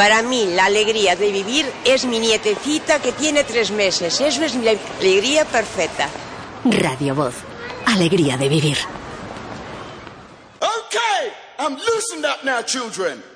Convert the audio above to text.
Para mí, la alegría de vivir es mi nietecita que tiene 3 meses. Eso es mi alegría perfecta. Radio Voz. Alegría de vivir. Okay, I'm loosened up now, children.